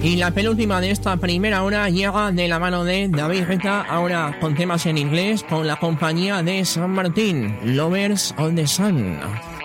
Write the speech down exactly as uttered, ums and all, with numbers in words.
Y la penúltima de esta primera hora llega de la mano de David Guetta, ahora con temas en inglés, con la compañía de San Martín, Lovers on the Sun.